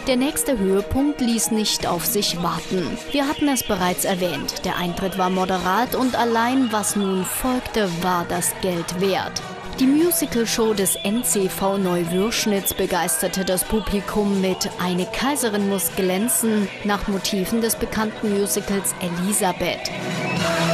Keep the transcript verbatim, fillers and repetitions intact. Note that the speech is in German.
Der nächste Höhepunkt ließ nicht auf sich warten. Wir hatten es bereits erwähnt, der Eintritt war moderat und allein was nun folgte, war das Geld wert. Die Musical-Show des N C V Neuwürschnitz begeisterte das Publikum mit »Eine Kaiserin muss glänzen« nach Motiven des bekannten Musicals Elisabeth.